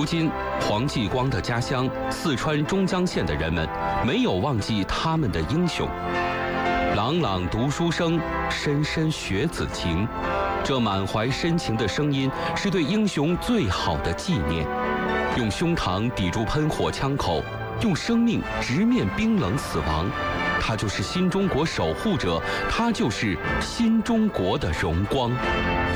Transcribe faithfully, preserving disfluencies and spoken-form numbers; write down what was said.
今，黄继光的家乡四川中江县的人们没有忘记他们的英雄。朗朗读书声，深深学子情。这满怀深情的声音，是对英雄最好的纪念。用胸膛抵住喷火枪口，用生命直面冰冷死亡。他就是新中国守护者，他就是新中国的荣光。